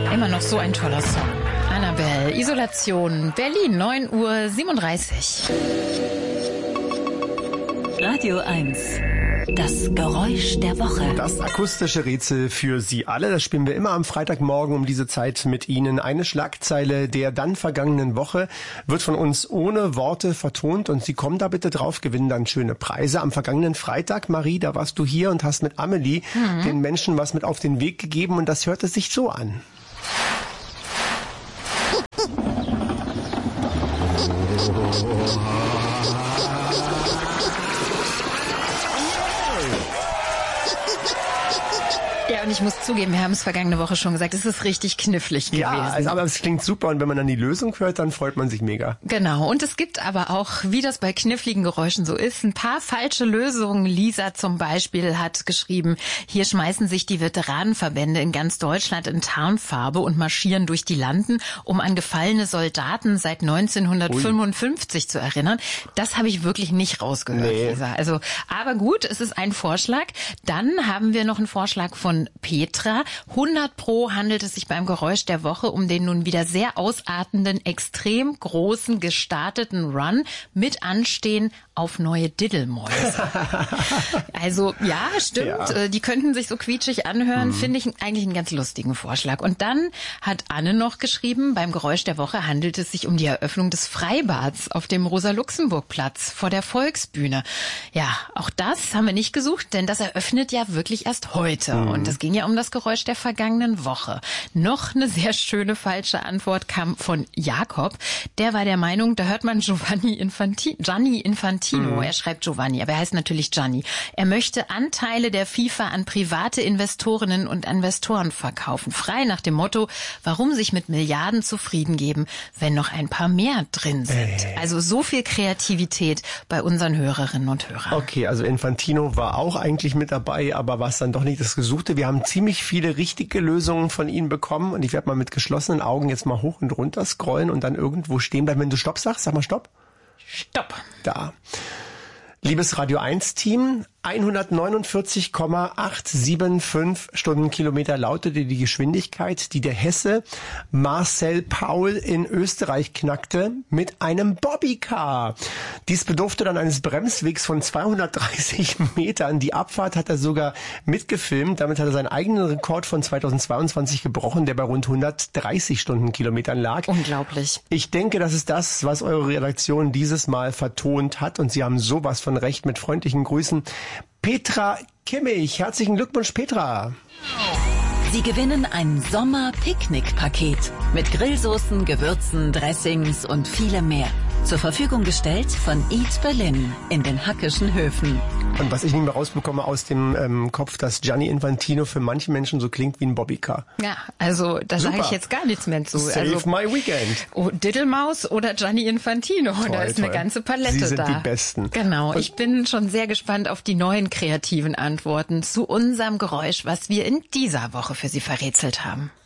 Immer noch so ein toller Song. Annabelle, Isolation, Berlin, 9:37 Uhr. Radio 1. Das Geräusch der Woche. Das akustische Rätsel für Sie alle. Das spielen wir immer am Freitagmorgen um diese Zeit mit Ihnen. Eine Schlagzeile der dann vergangenen Woche wird von uns ohne Worte vertont und Sie kommen da bitte drauf, gewinnen dann schöne Preise. Am vergangenen Freitag, Marie, da warst du hier und hast mit Amelie den Menschen was mit auf den Weg gegeben und das hörte sich so an. Ja, und ich muss zugeben, wir haben es vergangene Woche schon gesagt, es ist richtig knifflig gewesen. Ja, aber es klingt super und wenn man dann die Lösung hört, dann freut man sich mega. Genau, und es gibt aber auch, wie das bei kniffligen Geräuschen so ist, ein paar falsche Lösungen. Lisa zum Beispiel hat geschrieben, hier schmeißen sich die Veteranenverbände in ganz Deutschland in Tarnfarbe und marschieren durch die Landen, um an gefallene Soldaten seit 1955 zu erinnern. Das habe ich wirklich nicht rausgehört, Lisa. Also, aber gut, es ist ein Vorschlag. Dann haben wir noch einen Vorschlag von Petra. 100% handelt es sich beim Geräusch der Woche um den nun wieder sehr ausartenden, extrem großen, gestarteten Run mit Anstehen auf neue Diddelmäuse. Also ja, stimmt, ja. Die könnten sich so quietschig anhören, finde ich eigentlich einen ganz lustigen Vorschlag. Und dann hat Anne noch geschrieben, beim Geräusch der Woche handelt es sich um die Eröffnung des Freibads auf dem Rosa-Luxemburg-Platz vor der Volksbühne. Ja, auch das haben wir nicht gesucht, denn das eröffnet ja wirklich erst heute. Und es ging ja um das Geräusch der vergangenen Woche. Noch eine sehr schöne falsche Antwort kam von Jakob. Der war der Meinung, da hört man Gianni Infantino. Er schreibt Giovanni, aber er heißt natürlich Gianni. Er möchte Anteile der FIFA an private Investorinnen und Investoren verkaufen. Frei nach dem Motto, warum sich mit Milliarden zufrieden geben, wenn noch ein paar mehr drin sind. Also so viel Kreativität bei unseren Hörerinnen und Hörern. Okay, also Infantino war auch eigentlich mit dabei, aber war es dann doch nicht das Gesuchte. Wir haben ziemlich viele richtige Lösungen von Ihnen bekommen und ich werde mal mit geschlossenen Augen jetzt mal hoch und runter scrollen und dann irgendwo stehen bleiben. Wenn du Stopp sagst, sag mal Stopp. Stopp. Da. Liebes Radio 1 Team, 149,875 Stundenkilometer lautete die Geschwindigkeit, die der Hesse Marcel Paul in Österreich knackte mit einem Bobbycar. Dies bedurfte dann eines Bremswegs von 230 Metern. Die Abfahrt hat er sogar mitgefilmt. Damit hat er seinen eigenen Rekord von 2022 gebrochen, der bei rund 130 Stundenkilometern lag. Unglaublich. Ich denke, das ist das, was eure Redaktion dieses Mal vertont hat. Und Sie haben sowas von recht. Mit freundlichen Grüßen. Petra Kimmich. Herzlichen Glückwunsch, Petra. Sie gewinnen ein Sommer-Picknick-Paket mit Grillsoßen, Gewürzen, Dressings und vielem mehr. Zur Verfügung gestellt von Eat Berlin in den Hackischen Höfen. Und was ich nicht mehr rausbekomme aus dem Kopf, dass Gianni Infantino für manche Menschen so klingt wie ein Bobbycar. Ja, also da sage ich jetzt gar nichts mehr zu. Save also, my weekend. Oh, Diddelmaus oder Gianni Infantino, toll, da ist eine ganze Palette Sie sind da. die Besten. Genau, ich bin schon sehr gespannt auf die neuen kreativen Antworten zu unserem Geräusch, was wir in dieser Woche für Sie verrätselt haben.